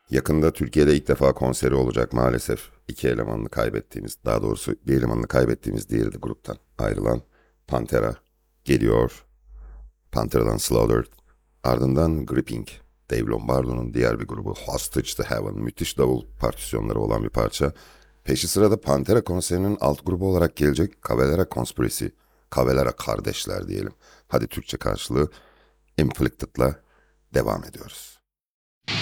Yakında Türkiye'de ilk defa konseri olacak maalesef. İki elemanını kaybettiğimiz, daha doğrusu bir elemanını kaybettiğimiz, diğeri de gruptan ayrılan Pantera geliyor. Pantera'dan Slaughtered. Ardından Gripping. Dave Lombardo'nun diğer bir grubu Hostage to Heaven. Müthiş davul partisyonları olan bir parça. Peşi sırada Pantera konserinin alt grubu olarak gelecek Cavalera Conspiracy. Cavalera kardeşler diyelim. Hadi Türkçe karşılığı Inflicted'la devam ediyoruz.